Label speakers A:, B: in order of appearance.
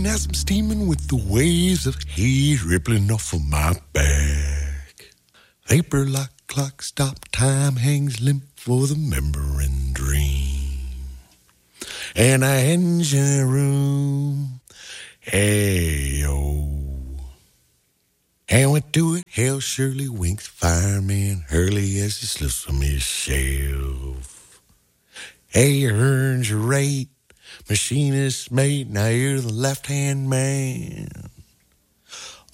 A: as I'm steaming with the waves of haze rippling off of my back. Vapor like clock stop, time hangs limp for the remembering dream. And a engine room, hey-oh. And went to it, hell surely winks, fireman Hurley as he slips from his shelf. Hey, you earned your rate, machinist mate, now you're the left-hand man.